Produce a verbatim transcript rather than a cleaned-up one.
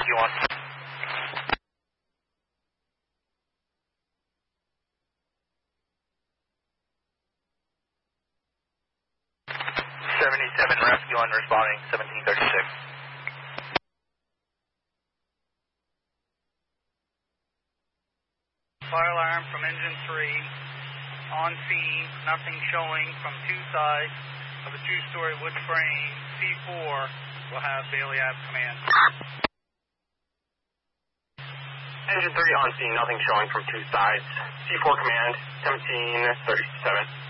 Rescue one. seventy-seven Rescue one responding, seventeen thirty-six. Fire alarm from engine three. On scene, nothing showing from two sides of a two-story wood frame. C four will have Bailey Ave command. Engine three on scene, nothing showing from two sides. C four command, seventeen thirty-seven.